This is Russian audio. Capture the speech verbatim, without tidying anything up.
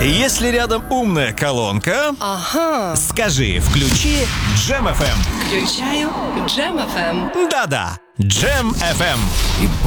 Если рядом умная колонка, Ага. скажи «включи Джем эф эм». Включаю Джем эф эм. Да-да, Джем эф эм. И